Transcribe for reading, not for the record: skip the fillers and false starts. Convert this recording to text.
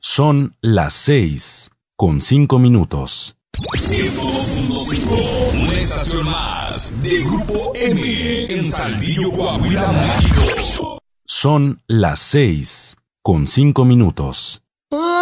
Son las 6:05. 102.5, una estación más de Grupo M en Saltillo, Coahuila, México. Son las 6:05.